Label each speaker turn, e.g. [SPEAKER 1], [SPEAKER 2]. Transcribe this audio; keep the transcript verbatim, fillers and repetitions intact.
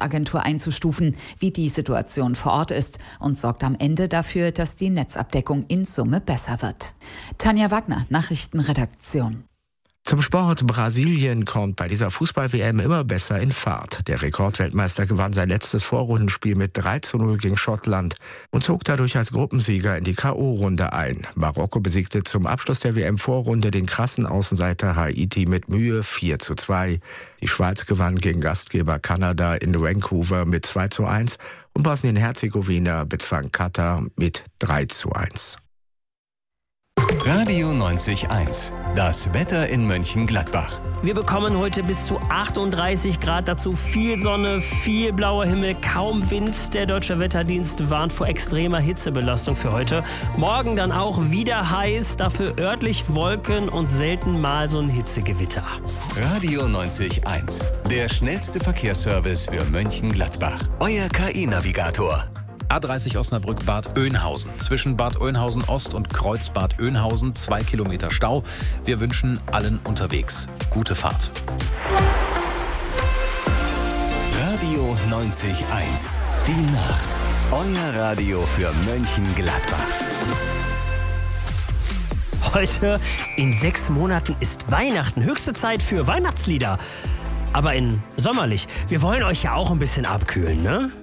[SPEAKER 1] Bundesagentur einzustufen, wie die Situation vor Ort ist, und sorgt am Ende dafür, dass die Netzabdeckung in Summe besser wird. Tanja Wagner, Nachrichtenredaktion.
[SPEAKER 2] Zum Sport: Brasilien kommt bei dieser Fußball-W M immer besser in Fahrt. Der Rekordweltmeister gewann sein letztes Vorrundenspiel mit drei zu null gegen Schottland und zog dadurch als Gruppensieger in die K O-Runde ein. Marokko besiegte zum Abschluss der W M-Vorrunde den krassen Außenseiter Haiti mit Mühe vier zu zwei. Die Schweiz gewann gegen Gastgeber Kanada in Vancouver mit zwei zu eins und Bosnien-Herzegowina bezwang Katar mit drei zu eins.
[SPEAKER 3] Radio neunzig Komma eins. Das Wetter in Mönchengladbach.
[SPEAKER 4] Wir bekommen heute bis zu achtunddreißig Grad, dazu viel Sonne, viel blauer Himmel, kaum Wind. Der Deutsche Wetterdienst warnt vor extremer Hitzebelastung für heute. Morgen dann auch wieder heiß, dafür örtlich Wolken und selten mal so ein Hitzegewitter.
[SPEAKER 3] Radio neunzig Komma eins. Der schnellste Verkehrsservice für Mönchengladbach. Euer K I-Navigator.
[SPEAKER 5] A dreißig Osnabrück Bad Oeynhausen. Zwischen Bad Oeynhausen Ost und Kreuz Bad Oeynhausen zwei Kilometer Stau. Wir wünschen allen unterwegs gute Fahrt.
[SPEAKER 3] Radio neunzig Komma eins. Die Nacht. Euer Radio für Mönchengladbach.
[SPEAKER 4] Heute in sechs Monaten ist Weihnachten. Höchste Zeit für Weihnachtslieder. Aber in sommerlich. Wir wollen euch ja auch ein bisschen abkühlen, ne?